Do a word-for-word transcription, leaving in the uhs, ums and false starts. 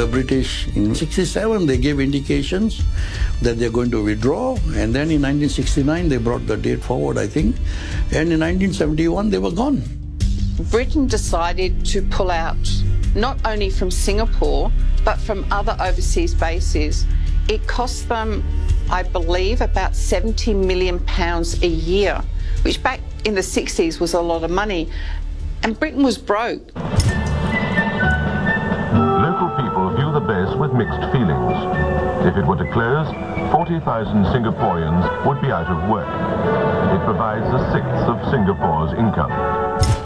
the British in sixty-seven, they gave indications that they're going to withdraw. And then in nineteen sixty-nine, they brought the date forward, I think. And in nineteen seventy-one, they were gone. Britain decided to pull out not only from Singapore, but from other overseas bases. It cost them, I believe, about seventy million pounds a year, which back in the sixties was a lot of money. And Britain was broke. Local people view the base with mixed feelings. If it were to close, forty thousand Singaporeans would be out of work. It provides a sixth of Singapore's income.